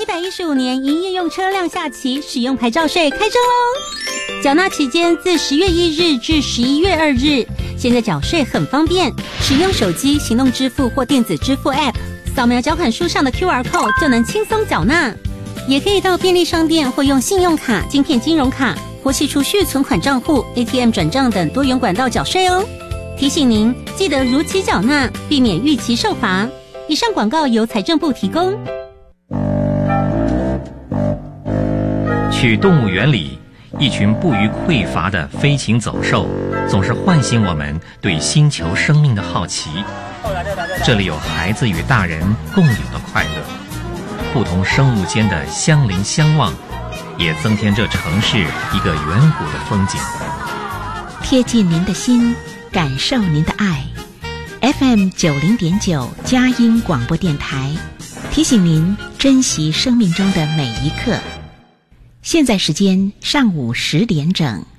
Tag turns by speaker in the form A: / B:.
A: 115年营业用车辆下期，使用牌照税开征哦。缴纳期间自10月1日至11月2日。现在缴税很方便，使用手机、行动支付或电子支付 App， 扫描缴款书上的 QR Code 就能轻松缴纳。也可以到便利商店或用信用卡、晶片金融卡或系储蓄存款账户、ATM 转账等多元管道缴税哦。提醒您记得如期缴纳，避免逾期受罚。以上广告由财政部提供。
B: 去动物园里，一群不虞匮乏的飞禽走兽，总是唤醒我们对星球生命的好奇。这里有孩子与大人共有的快乐，不同生物间的相邻相望，也增添这城市一个远古的风景。
C: 贴近您的心，感受您的爱。FM 90.9佳音广播电台，提醒您珍惜生命中的每一刻。现在时间上午10点整。